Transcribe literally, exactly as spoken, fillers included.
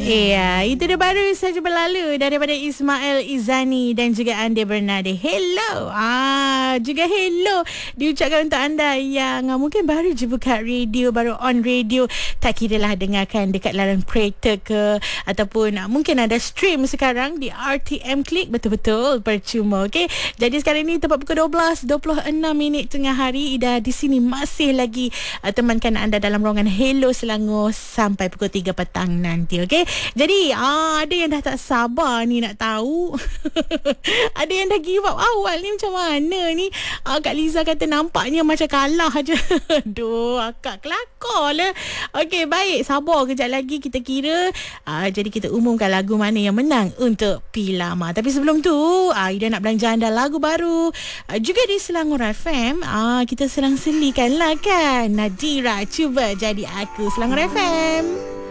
Iya, itu dia baru saja berlalu daripada Ismail Izani dan juga Ande Bernade. Hello. Ah, juga hello diucapkan untuk anda yang uh, mungkin baru je buka radio, baru on radio. Tak kira lah dengarkan dekat dalam kereta ke, ataupun uh, mungkin ada stream sekarang di R T M Klik. Betul-betul percuma. Okey. Jadi sekarang ni tepat pukul dua belas dua puluh enam minit tengah hari. Ida di sini masih lagi uh, temankan anda dalam ruangan Hello Selangor sampai pukul tiga petang nanti. Okey. Okay? Jadi ah, ada yang dah tak sabar ni nak tahu. Ada yang dah give up awal ni, macam mana ni? ah, Kak Liza kata nampaknya macam kalah je. Aduh, akak kelakar lah. Okey, baik, sabar kejap lagi kita kira. ah, Jadi kita umumkan lagu mana yang menang untuk Pilama. Tapi sebelum tu ah, Ida nak belanja anda lagu baru ah, juga di Selangor F M. ah, Kita selang-selikan lah kan. Nadira, cuba jadi aku Selangor F M.